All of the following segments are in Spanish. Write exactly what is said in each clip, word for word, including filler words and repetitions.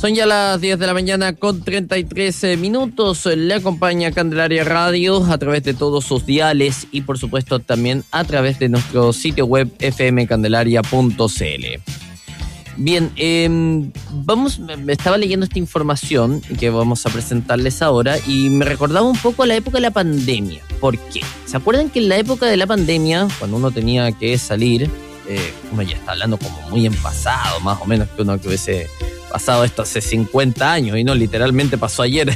Son ya las diez de la mañana con treinta y tres minutos. Le acompaña Candelaria Radio a través de todos sus diales y por supuesto también a través de nuestro sitio web f m candelaria punto c l. Bien, eh, vamos, me estaba leyendo esta información que vamos a presentarles ahora y me recordaba un poco la época de la pandemia. ¿Por qué? ¿Se acuerdan que en la época de la pandemia, cuando uno tenía que salir, eh, uno ya está hablando como muy en pasado, más o menos que uno que hubiese pasado esto hace cincuenta años y no literalmente pasó ayer?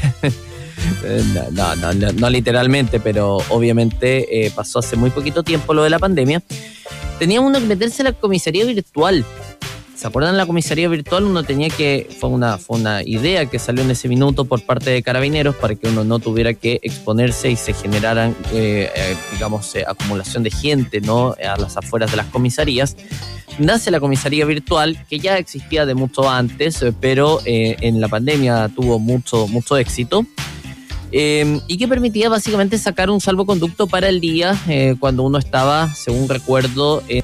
no, no, no, no literalmente, pero obviamente eh, pasó hace muy poquito tiempo lo de la pandemia. Tenía uno que meterse a la comisaría virtual. ¿Se acuerdan la comisaría virtual? Uno tenía que, fue una, fue una idea que salió en ese minuto por parte de Carabineros para que uno no tuviera que exponerse y se generaran, eh, eh, digamos, eh, acumulación de gente, ¿no?, a las afueras de las comisarías. Nace la comisaría virtual, que ya existía de mucho antes, pero eh, en la pandemia tuvo mucho, mucho éxito. Eh, y que permitía básicamente sacar un salvoconducto para el día eh, cuando uno estaba, según recuerdo, eh,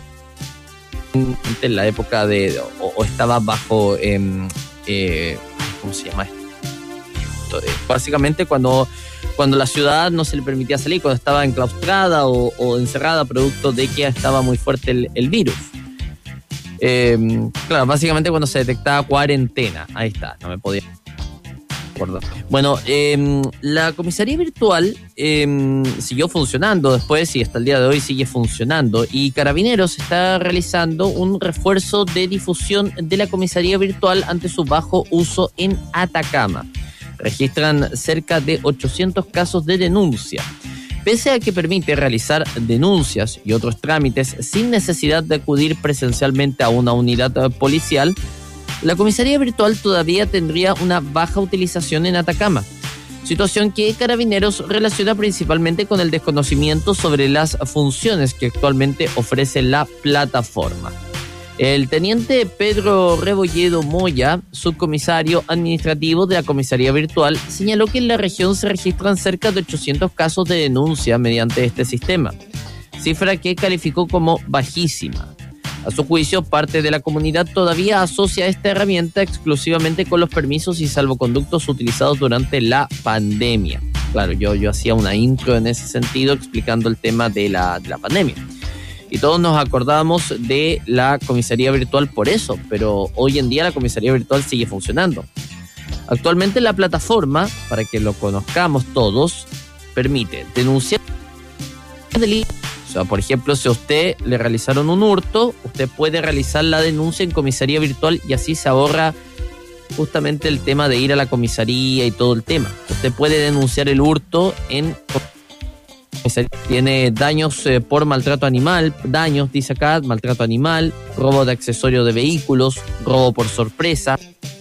en la época de o, o estaba bajo eh, eh, ¿cómo se llama esto? Eh, básicamente cuando cuando la ciudad no se le permitía salir, cuando estaba enclaustrada o, o encerrada producto de que estaba muy fuerte el, el virus. Eh, claro, básicamente cuando se detectaba cuarentena. Ahí está, no me podía acordar. Bueno, eh, la comisaría virtual eh, siguió funcionando después y hasta el día de hoy sigue funcionando, y Carabineros está realizando un refuerzo de difusión de la comisaría virtual ante su bajo uso en Atacama. Registran cerca de ochocientos casos de denuncia. Pese a que permite realizar denuncias y otros trámites sin necesidad de acudir presencialmente a una unidad policial, la comisaría virtual todavía tendría una baja utilización en Atacama, situación que Carabineros relaciona principalmente con el desconocimiento sobre las funciones que actualmente ofrece la plataforma. El teniente Pedro Rebolledo Moya, subcomisario administrativo de la comisaría virtual, señaló que en la región se registran cerca de ochocientos casos de denuncia mediante este sistema, cifra que calificó como bajísima. A su juicio, parte de la comunidad todavía asocia esta herramienta exclusivamente con los permisos y salvoconductos utilizados durante la pandemia. Claro, yo, yo hacía una intro en ese sentido explicando el tema de la, de la pandemia. Y todos nos acordábamos de la comisaría virtual por eso, pero hoy en día la comisaría virtual sigue funcionando. Actualmente la plataforma, para que lo conozcamos todos, permite denunciar delitos. O sea, por ejemplo, si a usted le realizaron un hurto, usted puede realizar la denuncia en comisaría virtual y así se ahorra justamente el tema de ir a la comisaría y todo el tema. Usted puede denunciar el hurto en comisaría. Tiene daños eh, por maltrato animal, daños, dice acá, maltrato animal, robo de accesorio de vehículos, robo por sorpresa,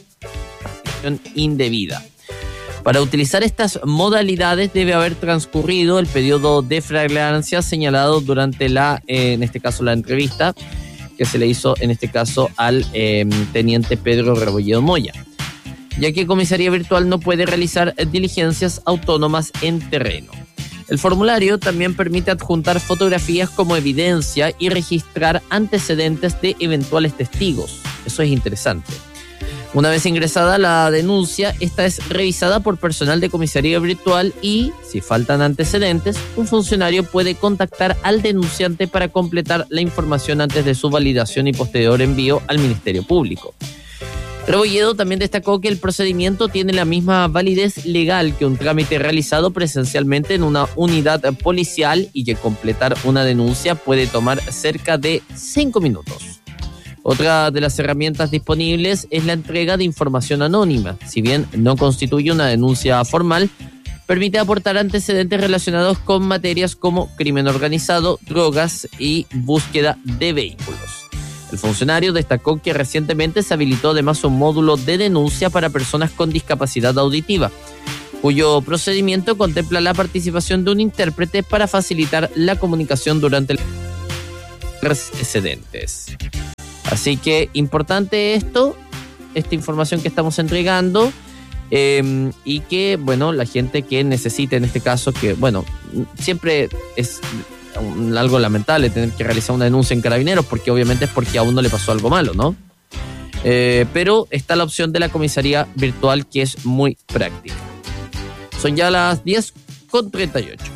indebida. Para utilizar estas modalidades debe haber transcurrido el periodo de flagrancia señalado durante la, eh, en este caso, la entrevista que se le hizo, en este caso, al eh, teniente Pedro Rebolledo Moya, ya que comisaría virtual no puede realizar diligencias autónomas en terreno. El formulario también permite adjuntar fotografías como evidencia y registrar antecedentes de eventuales testigos. Eso es interesante. Una vez ingresada la denuncia, esta es revisada por personal de comisaría virtual y, si faltan antecedentes, un funcionario puede contactar al denunciante para completar la información antes de su validación y posterior envío al Ministerio Público. Rebolledo también destacó que el procedimiento tiene la misma validez legal que un trámite realizado presencialmente en una unidad policial y que completar una denuncia puede tomar cerca de cinco minutos. Otra de las herramientas disponibles es la entrega de información anónima. Si bien no constituye una denuncia formal, permite aportar antecedentes relacionados con materias como crimen organizado, drogas y búsqueda de vehículos. El funcionario destacó que recientemente se habilitó además un módulo de denuncia para personas con discapacidad auditiva, cuyo procedimiento contempla la participación de un intérprete para facilitar la comunicación durante los antecedentes. Así que importante esto, esta información que estamos entregando eh, y que, bueno, la gente que necesite, en este caso, que, bueno, siempre es un, algo lamentable tener que realizar una denuncia en Carabineros porque obviamente es porque a uno le pasó algo malo, ¿no? Eh, pero está la opción de la comisaría virtual, que es muy práctica. Son ya las diez con treinta y ocho.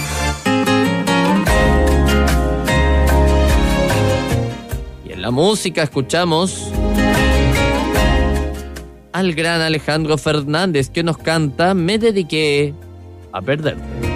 Y en la música escuchamos al gran Alejandro Fernández, que nos canta Me dediqué a perderte.